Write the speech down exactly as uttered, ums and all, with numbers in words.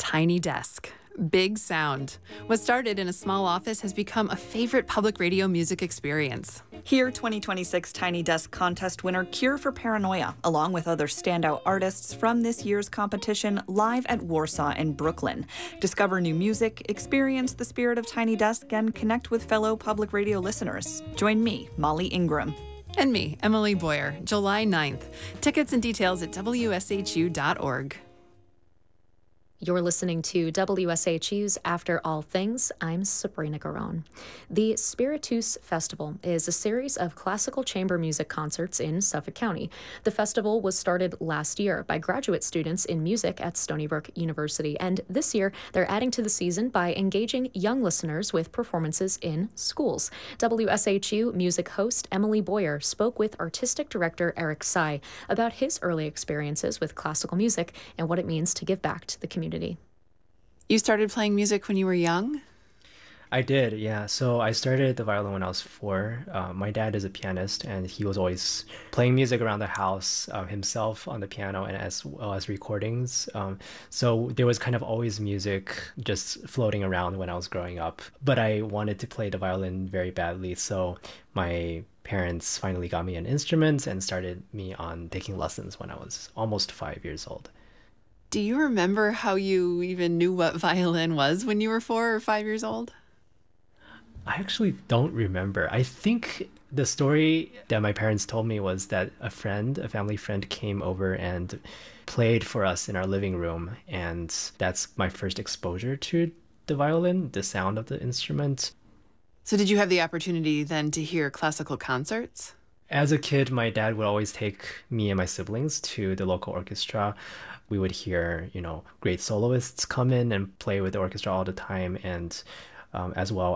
Tiny Desk. Big sound. What started in a small office has become a favorite public radio music experience. Hear twenty twenty-six Tiny Desk contest winner Cure for Paranoia, along with other standout artists from this year's competition, live at Warsaw and Brooklyn. Discover new music, experience the spirit of Tiny Desk, and connect with fellow public radio listeners. Join me, Molly Ingram. And me, Emily Boyer, July ninth. Tickets and details at W S H U dot org. You're listening to W S H U's After All Things. I'm Sabrina Garone. The Spiritus Festival is a series of classical chamber music concerts in Suffolk County. The festival was started last year by graduate students in music at Stony Brook University, and this year they're adding to the season by engaging young listeners with performances in schools. W S H U music host Emily Boyer spoke with artistic director Eric Sy about his early experiences with classical music and what it means to give back to the community. You started playing music when you were young? I did, yeah. So I started the violin when I was four. Uh, my dad is a pianist, and he was always playing music around the house uh, himself on the piano and as well as recordings. Um, so there was kind of always music just floating around when I was growing up. But I wanted to play the violin very badly, so my parents finally got me an instrument and started me on taking lessons when I was almost five years old. Do you remember how you even knew what violin was when you were four or five years old? I actually don't remember. I think the story that my parents told me was that a friend, a family friend, came over and played for us in our living room. And that's my first exposure to the violin, the sound of the instrument. So did you have the opportunity then to hear classical concerts? As a kid, my dad would always take me and my siblings to the local orchestra. We would hear, you know, great soloists come in and play with the orchestra all the time. And um, as well,